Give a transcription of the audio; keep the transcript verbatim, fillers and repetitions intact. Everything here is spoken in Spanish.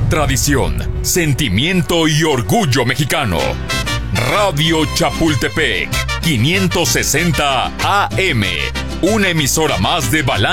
tradición, sentimiento y orgullo mexicano. Radio Chapultepec, quinientos sesenta A M, una emisora más de Balance.